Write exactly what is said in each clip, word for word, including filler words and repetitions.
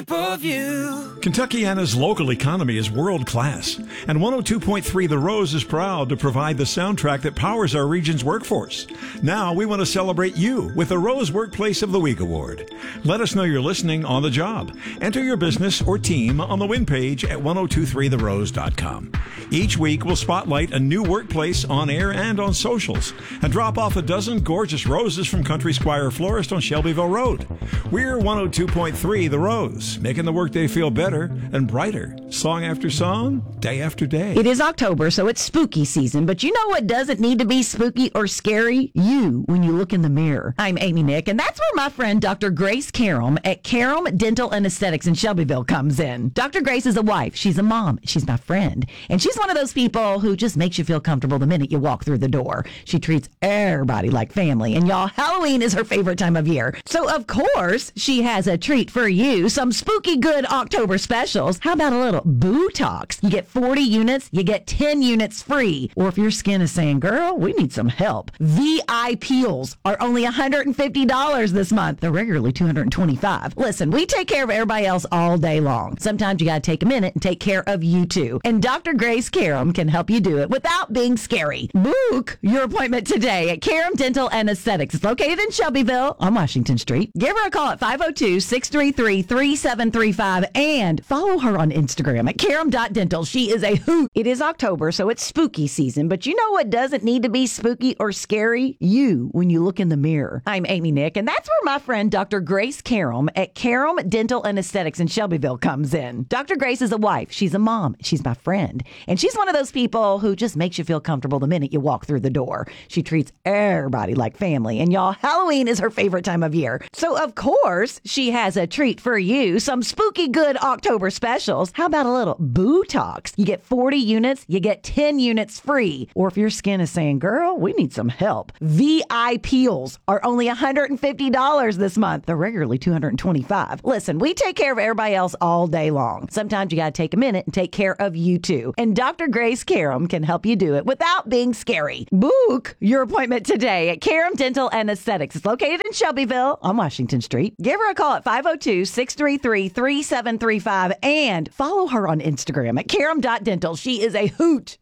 pay-per-view. Kentuckiana's local economy is world-class, and one oh two point three The Rose is proud to provide the soundtrack that powers our region's workforce. Now we want to celebrate you with the Rose Workplace of the Week Award. Let us know you're listening on the job. Enter your business or team on the win page at ten twenty-three the rose dot com. Each week we'll spotlight a new workplace on air and on socials and drop off a dozen gorgeous roses from Country Squire Florist on Shelbyville Road. We're one oh two point three The Rose, making the workday feel better and brighter, song after song, day after day. It is October, so it's spooky season, but you know what doesn't need to be spooky or scary? You, when you look in the mirror. I'm Amy Nick, and that's where my friend Doctor Grace Karam at Karam Dental and Aesthetics in Shelbyville comes in. Doctor Grace is a wife, she's a mom, she's my friend, and she's one of those people who just makes you feel comfortable the minute you walk through the door. She treats everybody like family, and y'all, Halloween is her favorite time of year. So, of course, she has a treat for you, some spooky good October specials. How about a little Botox? You get forty units, you get ten units free. Or if your skin is saying, girl, we need some help, V I peels are only one hundred fifty dollars this month. They're regularly two hundred twenty-five dollars. Listen, we take care of everybody else all day long. Sometimes you got to take a minute and take care of you too. And Doctor Grace Karam can help you do it without being scary. Book your appointment today at Karam Dental and Aesthetics. It's located in Shelbyville on Washington Street. Give her a call at five oh two, six three three, three seven three five and follow her on Instagram at karam dot dental. She is a hoot. It is October, so it's spooky season, but you know what doesn't need to be spooky or scary? You, when you look in the mirror. I'm Amy Nick, and that's where my friend Doctor Grace Karam at Karam Dental and Aesthetics in Shelbyville comes in. Doctor Grace is a wife, she's a mom, she's my friend, and she's one of those people who just makes you feel comfortable the minute you walk through the door. She treats everybody like family, and y'all, Halloween is her favorite time of year. So, of course, she has a treat for you, some spooky good October specials. How about a little Botox? You get forty units, you get ten units free. Or if your skin is saying, girl, we need some help, V I peels are only one hundred fifty dollars this month. They're regularly two hundred twenty-five dollars. Listen, we take care of everybody else all day long. Sometimes you got to take a minute and take care of you too. And Doctor Grace Karam can help you do it without being scary. Book your appointment today at Karam Dental and Aesthetics. It's located in Shelbyville on Washington Street. Give her a call at five oh two, six three three, three seven three five and follow her on Instagram at karam dot dental. She is a hoot.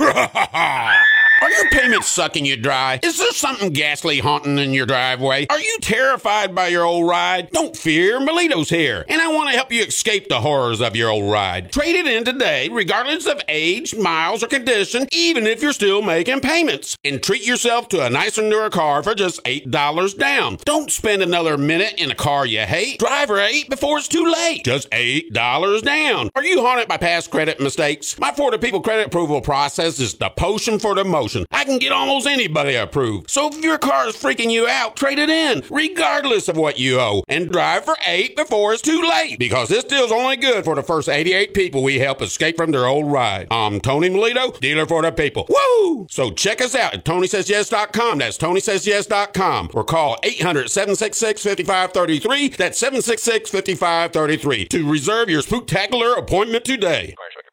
Are your payments sucking you dry? Is there something ghastly haunting in your driveway? Are you terrified by your old ride? Don't fear, Melito's here, and I want to help you escape the horrors of your old ride. Trade it in today, regardless of age, miles, or condition, even if you're still making payments. And treat yourself to a nicer, newer car for just eight dollars down. Don't spend another minute in a car you hate. Drive her eight before it's too late. Just eight dollars down. Are you haunted by past credit mistakes? My Florida People Credit Approval process is the potion for the motion. I can get almost anybody approved. So if your car is freaking you out, trade it in, regardless of what you owe, and drive for eight before it's too late. Because this deal's only good for the first eighty-eight people we help escape from their old ride. I'm Tony Melito, dealer for the people. Woo! So check us out at tony says yes dot com. That's tony says yes dot com. Or call eight hundred, seven six six, five five three three. That's seven six six, five five three three to reserve your spooktacular appointment today.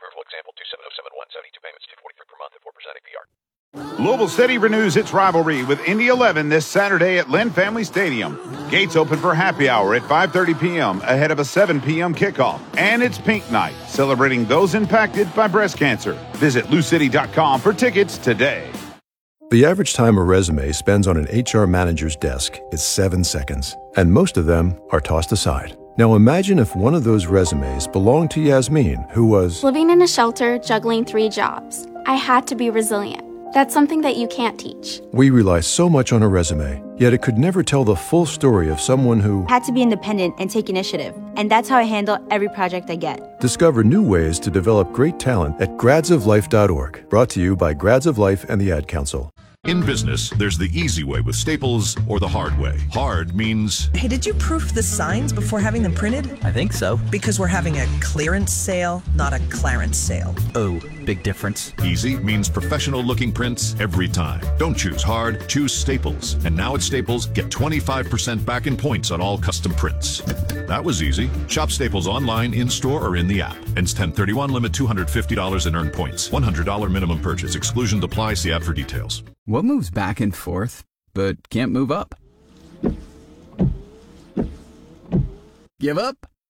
Louisville City renews its rivalry with Indy eleven this Saturday at Lynn Family Stadium. Gates open for happy hour at five thirty p.m. ahead of a seven p.m. kickoff. And it's Pink Night, celebrating those impacted by breast cancer. Visit lou city dot com for tickets today. The average time a resume spends on an H R manager's desk is seven seconds, and most of them are tossed aside. Now imagine if one of those resumes belonged to Yasmin, who was living in a shelter, juggling three jobs. I had to be resilient. That's something that you can't teach. We rely so much on a resume, yet it could never tell the full story of someone who had to be independent and take initiative. And that's how I handle every project I get. Discover new ways to develop great talent at grads of life dot org. Brought to you by Grads of Life and the Ad Council. In business, there's the easy way with Staples or the hard way. Hard means... Hey, did you proof the signs before having them printed? I think so. Because we're having a clearance sale, not a Clarence sale. Oh, big difference. Easy means professional-looking prints every time. Don't choose hard, choose Staples. And now at Staples, get twenty-five percent back in points on all custom prints. That was easy. Shop Staples online, in-store, or in the app. Ends ten thirty-one, limit two hundred fifty dollars in earned points. one hundred dollars minimum purchase. Exclusions apply. See app for details. What moves back and forth, but can't move up? Give up?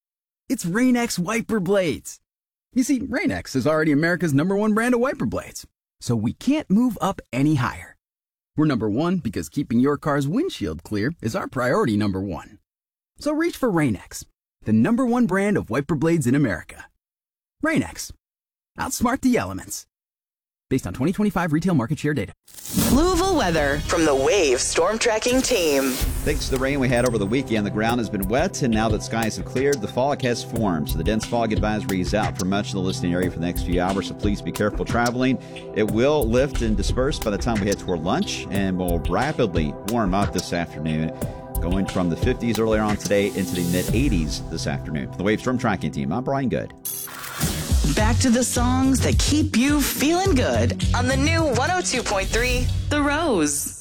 It's Rain-X wiper blades. You see, Rain-X is already America's number one brand of wiper blades, so we can't move up any higher. We're number one because keeping your car's windshield clear is our priority number one. So reach for Rain-X, the number one brand of wiper blades in America. Rain-X. Outsmart the elements. Based on twenty twenty-five retail market share data. Louisville weather from the Wave Storm Tracking Team. Thanks to the rain we had over the weekend, the ground has been wet, and now that skies have cleared, the fog has formed. So the dense fog advisory is out for much of the listening area for the next few hours, so please be careful traveling. It will lift and disperse by the time we head toward lunch, and will rapidly warm up this afternoon, going from the fifties earlier on today into the mid-eighties this afternoon. For the Wave Storm Tracking Team, I'm Brian Good. Back to the songs that keep you feeling good on the new one oh two point three The Rose.